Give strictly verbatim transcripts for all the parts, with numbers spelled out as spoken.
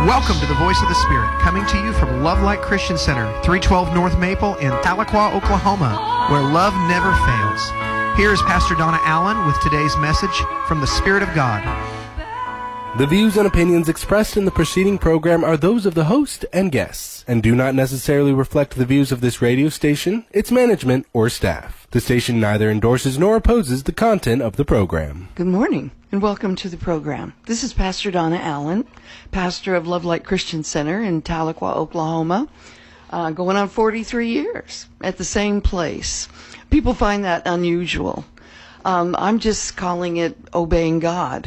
Welcome to the Voice of the Spirit, coming to you from Love Light Christian Center, three twelve North Maple in Tahlequah, Oklahoma, where love never fails. Here is Pastor Donna Allen with today's message from the Spirit of God. The views and opinions expressed in the preceding program are those of the host and guests, and do not necessarily reflect the views of this radio station, its management, or staff. The station neither endorses nor opposes the content of the program. Good morning, and welcome to the program. This is Pastor Donna Allen, pastor of Love Light Christian Center in Tahlequah, Oklahoma, uh, going on forty-three years at the same place. People find that unusual. Um, I'm just calling it obeying God.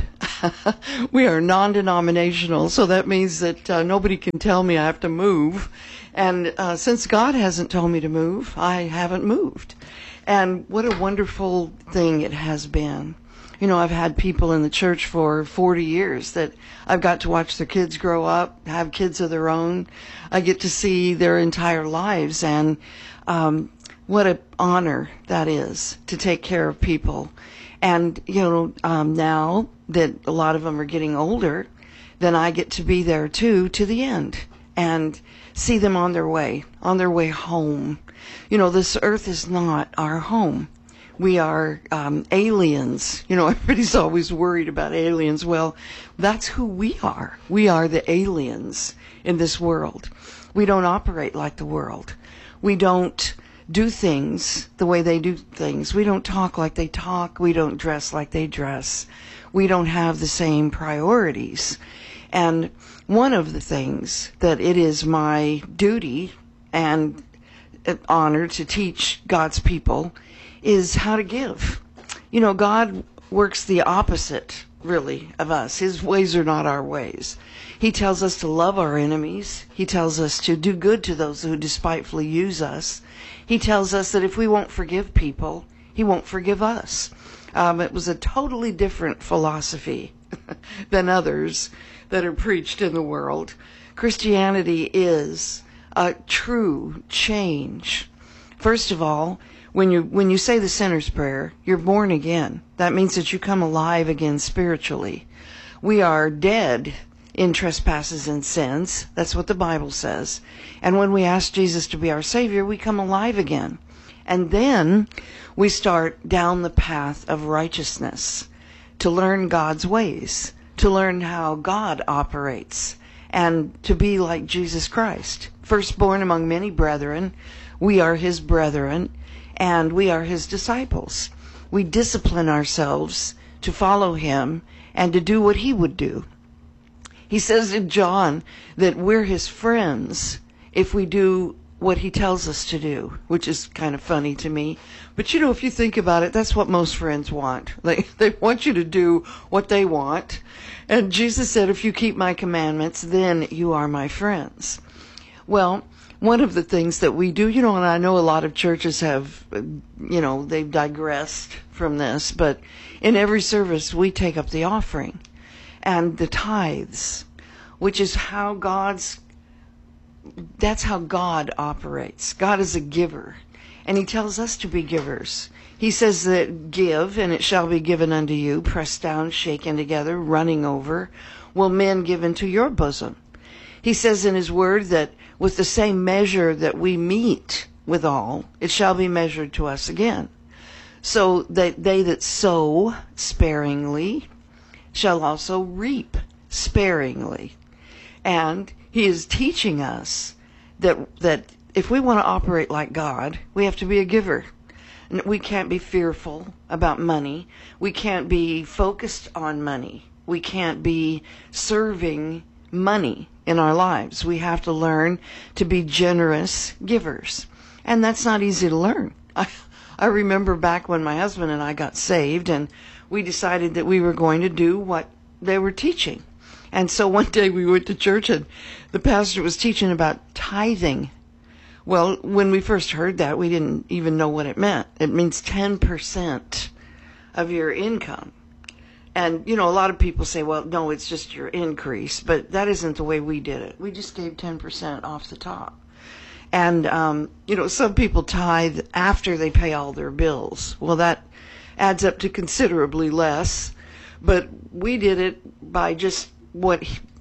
We are non-denominational, so that means that uh, nobody can tell me I have to move. And uh, since God hasn't told me to move, I haven't moved. And what a wonderful thing it has been. You know, I've had people in the church for forty years that I've got to watch their kids grow up, have kids of their own. I get to see their entire lives, and um, what an honor that is to take care of people. And, you know, um, now that a lot of them are getting older, then I get to be there too, to the end, and see them on their way, on their way home. You know, this earth is not our home. We are um, aliens. You know, everybody's always worried about aliens. Well, that's who we are. We are the aliens in this world. We don't operate like the world. We don't do things the way they do things. We don't talk like they talk. We don't dress like they dress. We don't have the same priorities. And one of the things that it is my duty and honor to teach God's people is how to give. You know, God works the opposite, really, of us. His ways are not our ways. He tells us to love our enemies. He tells us to do good to those who despitefully use us. He tells us that if we won't forgive people, He won't forgive us. Um, it was a totally different philosophy than others that are preached in the world. Christianity is a true change. First of all, when you when you say the sinner's prayer, you're born again. That means that you come alive again spiritually. We are dead in trespasses and sins. That's what the Bible says. And when we ask Jesus to be our Savior, we come alive again. And then we start down the path of righteousness to learn God's ways, to learn how God operates, and to be like Jesus Christ. Firstborn among many brethren, we are His brethren, and we are His disciples. We discipline ourselves to follow Him and to do what He would do. He says in John that we're His friends if we do what He tells us to do, which is kind of funny to me. But you know, if you think about it, that's what most friends want. They, they want you to do what they want. And Jesus said, if you keep my commandments, then you are my friends. Well, one of the things that we do, you know, and I know a lot of churches have, you know, they've digressed from this, but in every service we take up the offering and the tithes, which is how God's, that's how God operates. God is a giver, and He tells us to be givers. He says that give, and it shall be given unto you, pressed down, shaken together, running over, will men give into your bosom. He says in His word that with the same measure that we meet withal, it shall be measured to us again. So that they that sow sparingly shall also reap sparingly. And He is teaching us that that if we want to operate like God, we have to be a giver. We can't be fearful about money. We can't be focused on money. We can't be serving money in our lives. We have to learn to be generous givers. And that's not easy to learn. I, I remember back when my husband and I got saved, and we decided that we were going to do what they were teaching. And so one day we went to church, and the pastor was teaching about tithing. Well, when we first heard that, we didn't even know what it meant. It means ten percent of your income. And, you know, a lot of people say, well, no, it's just your increase. But that isn't the way we did it. We just gave ten percent off the top. And, um, you know, some people tithe after they pay all their bills. Well, that adds up to considerably less. But we did it by just what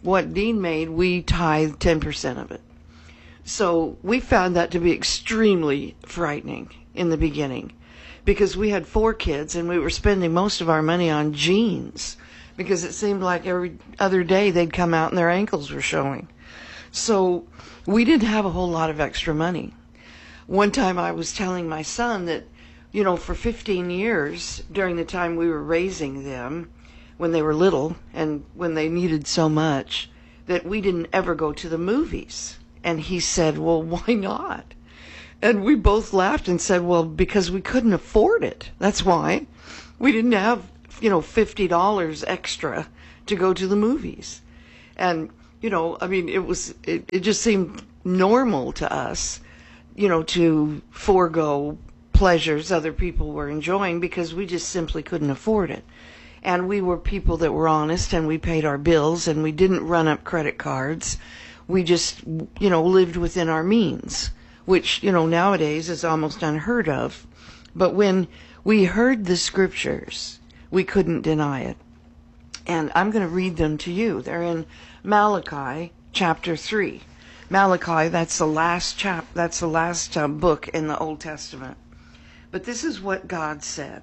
what Dean made, we tithe ten percent of it. So we found that to be extremely frightening in the beginning, because we had four kids and we were spending most of our money on jeans, because it seemed like every other day they'd come out and their ankles were showing. So we didn't have a whole lot of extra money. One time I was telling my son that, you know, for fifteen years, during the time we were raising them, when they were little and when they needed so much, that we didn't ever go to the movies. And he said, well, why not? And we both laughed and said, well, because we couldn't afford it. That's why. We didn't have, you know, fifty dollars extra to go to the movies. And, you know, I mean, it was, it, it just seemed normal to us, you know, to forego pleasures other people were enjoying, because we just simply couldn't afford it. And we were people that were honest, and we paid our bills, and we didn't run up credit cards. We just, you know, lived within our means, which, you know, nowadays is almost unheard of. But when we heard the scriptures, we couldn't deny it. And I'm going to read them to you. They're in Malachi chapter three. Malachi, that's the last chap, that's the last uh, book in the Old Testament. But this is what God said.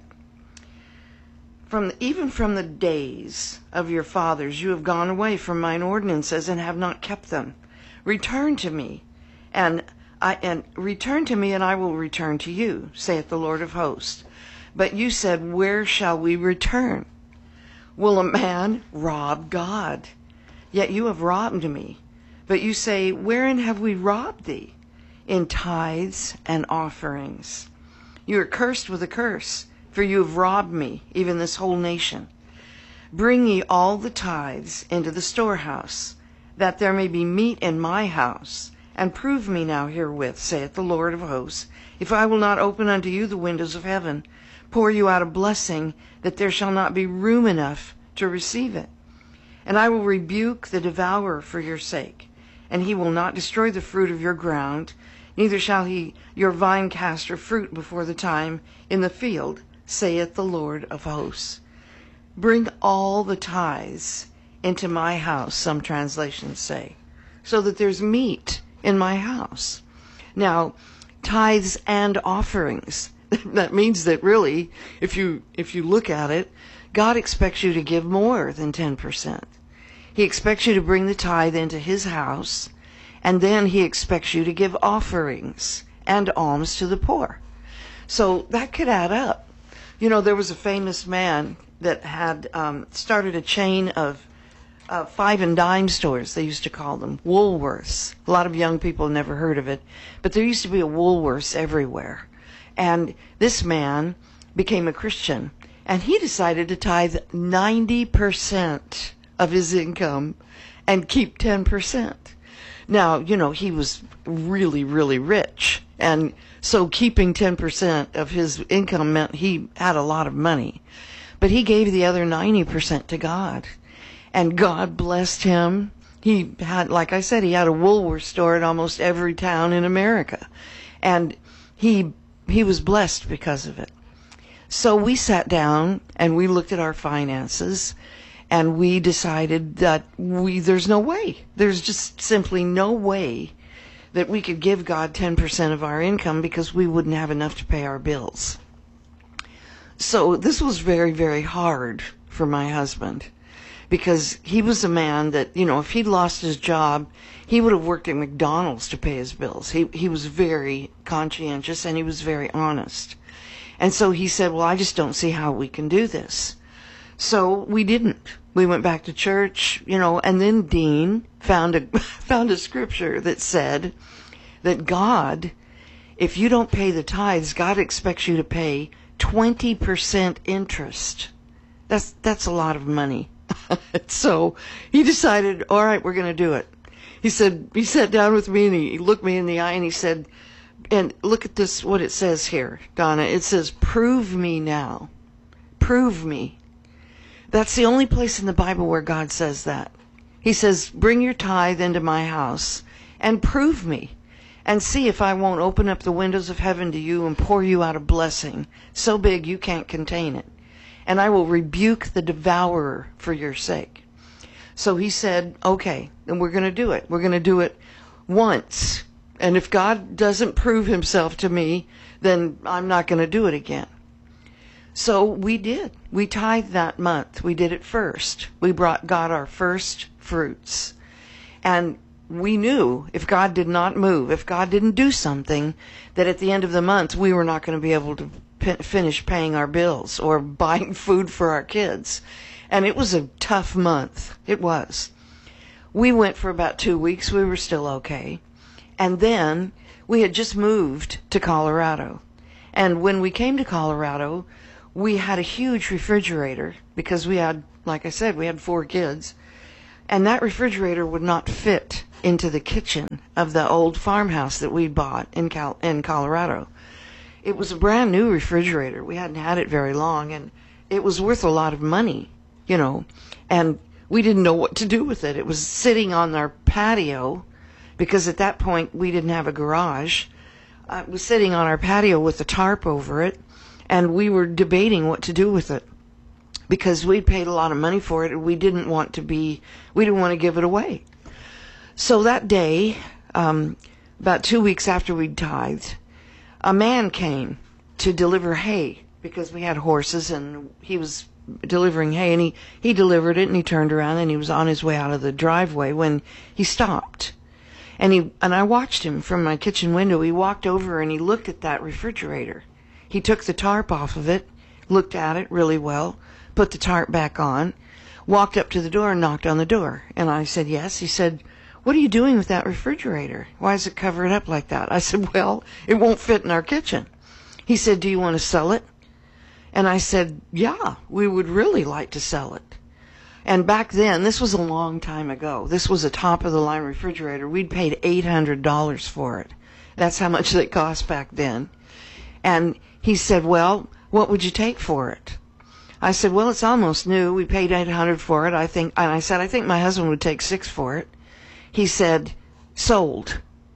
From the, even from the days of your fathers, you have gone away from mine ordinances and have not kept them. Return to me, and I and return to me, and I will return to you, saith the Lord of hosts. But you said, where shall we return? Will a man rob God? Yet you have robbed me. But you say, wherein have we robbed thee? In tithes and offerings. You are cursed with a curse, for you have robbed me, even this whole nation. Bring ye all the tithes into the storehouse, that there may be meat in my house, and prove me now herewith, saith the Lord of hosts, if I will not open unto you the windows of heaven, pour you out a blessing, that there shall not be room enough to receive it. And I will rebuke the devourer for your sake, and he will not destroy the fruit of your ground, neither shall he your vine cast her fruit before the time in the field, saith the Lord of hosts. Bring all the tithes into my house, some translations say, so that there's meat in my house. Now, tithes and offerings, that means that really, if you if you look at it, God expects you to give more than ten percent. He expects you to bring the tithe into his house, and then he expects you to give offerings and alms to the poor. So that could add up. You know, there was a famous man that had um, started a chain of uh, five and dime stores, they used to call them, Woolworths. A lot of young people never heard of it, but there used to be a Woolworths everywhere. And this man became a Christian, and he decided to tithe ninety percent of his income and keep ten percent. Now, you know, he was really, really rich, and so keeping ten percent of his income meant he had a lot of money. But he gave the other ninety percent to God, and God blessed him. He had, like I said, he had a Woolworth store in almost every town in America, and he he was blessed because of it. So we sat down and we looked at our finances, and we decided that we there's no way. There's just simply no way that we could give God ten percent of our income, because we wouldn't have enough to pay our bills. So this was very, very hard for my husband, because he was a man that, you know, if he'd lost his job, he would have worked at McDonald's to pay his bills. He he was very conscientious, and he was very honest. And so he said, well, I just don't see how we can do this. So we didn't. We went back to church, you know, and then Dean found a found a scripture that said that God, if you don't pay the tithes, God expects you to pay twenty percent interest. That's that's a lot of money. So he decided, all right, we're going to do it. He said, he sat down with me and he looked me in the eye and he said, and look at this, what it says here, Donna. It says, prove me now. Prove me. That's the only place in the Bible where God says that. He says, bring your tithe into my house and prove me, and see if I won't open up the windows of heaven to you and pour you out a blessing so big you can't contain it. And I will rebuke the devourer for your sake. So he said, okay, then we're going to do it. We're going to do it once. And if God doesn't prove himself to me, then I'm not going to do it again. So we did. We tithed that month. We did it first. We brought God our first fruits. And we knew if God did not move, if God didn't do something, that at the end of the month we were not going to be able to p- finish paying our bills or buying food for our kids. And it was a tough month. It was. We went for about two weeks. We were still okay. And then we had just moved to Colorado. And when we came to Colorado, we had a huge refrigerator because we had, like I said, we had four kids. And that refrigerator would not fit into the kitchen of the old farmhouse that we'd bought in Cal- in Colorado. It was a brand new refrigerator. We hadn't had it very long, and it was worth a lot of money, you know. And we didn't know what to do with it. It was sitting on our patio because at that point we didn't have a garage. Uh, it was sitting on our patio with a tarp over it, and we were debating what to do with it because we'd paid a lot of money for it, and we didn't want to be, we didn't want to give it away. So that day, um, about two weeks after we'd tithed, a man came to deliver hay because we had horses, and he was delivering hay, and he, he delivered it, and he turned around, and he was on his way out of the driveway when he stopped. And he and I watched him from my kitchen window. He walked over and he looked at that refrigerator. He took the tarp off of it, looked at it really well, put the tarp back on, walked up to the door and knocked on the door. And I said, yes. He said, what are you doing with that refrigerator? Why is it covered up like that? I said, well, it won't fit in our kitchen. He said, do you want to sell it? And I said, yeah, we would really like to sell it. And back then, this was a long time ago. This was a top-of-the-line refrigerator. We'd paid eight hundred dollars for it. That's how much it cost back then. And he said, well, what would you take for it? I said, well, it's almost new. We paid eight hundred dollars for it. I think, and I said, I think my husband would take six for it. He said, sold.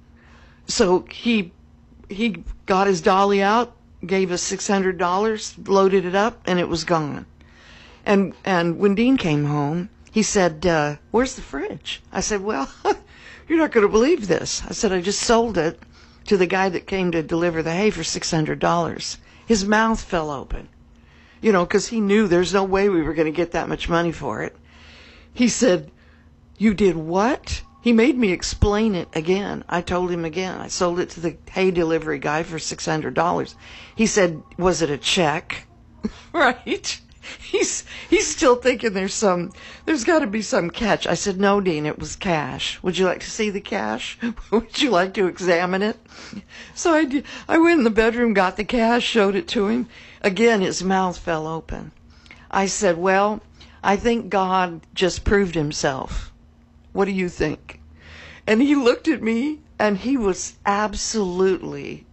So he he got his dolly out, gave us six hundred dollars, loaded it up, and it was gone. And and when Dean came home, he said, uh, where's the fridge? I said, well, you're not going to believe this. I said, I just sold it to the guy that came to deliver the hay for six hundred dollars. His mouth fell open, you know, because he knew there's no way we were going to get that much money for it. He said, you did what? He made me explain it again. I told him again. I sold it to the hay delivery guy for six hundred dollars. He said, was it a check? Right? He's he's still thinking there's some, there's got to be some catch. I said, no, Dean, it was cash. Would you like to see the cash? Would you like to examine it? So I, did, I went in the bedroom, got the cash, showed it to him. Again, his mouth fell open. I said, well, I think God just proved himself. What do you think? And he looked at me, and he was absolutely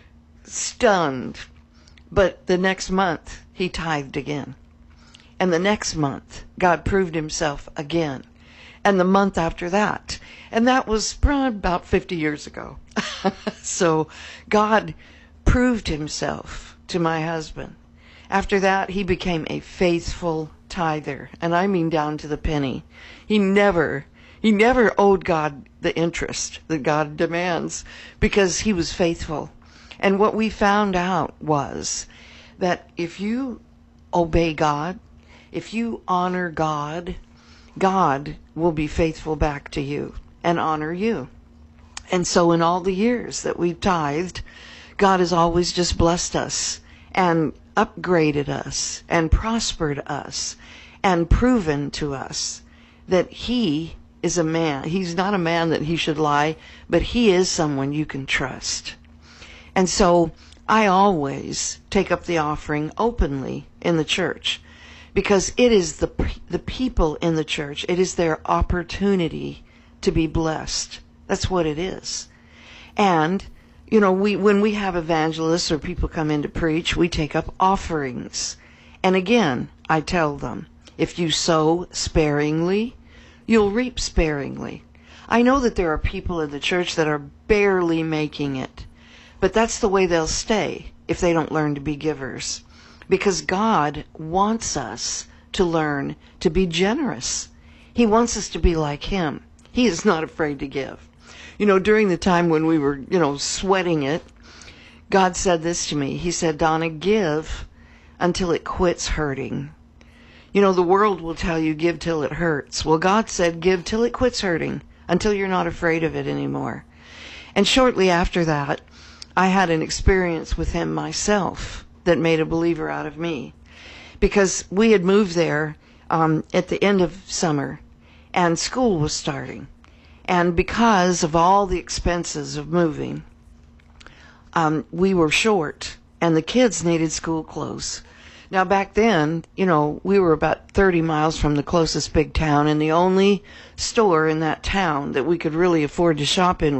stunned. But the next month, he tithed again. And the next month, God proved himself again. And the month after that. And that was probably about fifty years ago. So God proved himself to my husband. After that, he became a faithful tither. And I mean down to the penny. He never, he never owed God the interest that God demands because he was faithful. And what we found out was that if you obey God, if you honor God, God will be faithful back to you and honor you. And so in all the years that we've tithed, God has always just blessed us and upgraded us and prospered us and proven to us that he is a man. He's not a man that he should lie, but he is someone you can trust. And so I always take up the offering openly in the church because it is the the people in the church, it is their opportunity to be blessed. That's what it is. And, you know, we when we have evangelists or people come in to preach, we take up offerings. And again, I tell them, if you sow sparingly, you'll reap sparingly. I know that there are people in the church that are barely making it. But that's the way they'll stay if they don't learn to be givers. Because God wants us to learn to be generous. He wants us to be like him. He is not afraid to give. You know, during the time when we were, you know, sweating it, God said this to me. He said, Donna, give until it quits hurting. You know, the world will tell you give till it hurts. Well, God said give till it quits hurting, until you're not afraid of it anymore. And shortly after that, I had an experience with him myself that made a believer out of me. Because we had moved there um, at the end of summer, and school was starting. And because of all the expenses of moving, um, we were short, and the kids needed school clothes. Now, back then, you know, we were about thirty miles from the closest big town, and the only store in that town that we could really afford to shop in